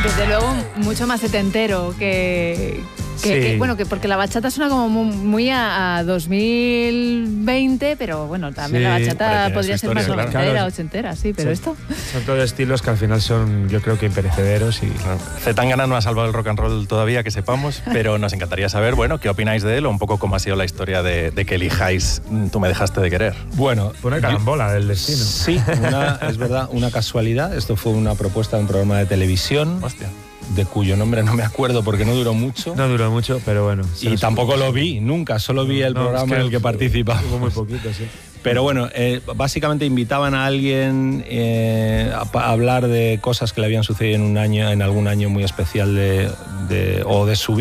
Desde luego, mucho más setentero porque la bachata suena como muy a 2020, pero bueno, también la bachata podría ser más noventera, ochentera, sí, pero esto... Son todos estilos que al final son, yo creo que imperecederos y... Zetangana no ha salvado el rock and roll todavía, que sepamos, pero nos encantaría saber, bueno, qué opináis de él o un poco cómo ha sido la historia de que elijáis Tú me dejaste de querer. Bueno, fue una carambola del destino. Sí, es verdad, una casualidad. Esto fue una propuesta de un programa de televisión. Hostia. De cuyo nombre no me acuerdo porque no duró mucho. No duró mucho, pero bueno. Y tampoco lo vi, nunca, solo vi el programa en el que participaba. Hubo muy poquito, sí. Pero bueno, básicamente invitaban a alguien a hablar de cosas que le habían sucedido en algún año muy especial de su vida.